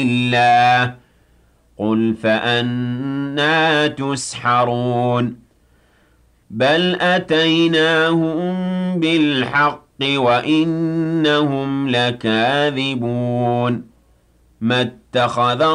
الله قل فأنى تسحرون بل أتيناهم بالحق وإنهم لكاذبون ما اتخذ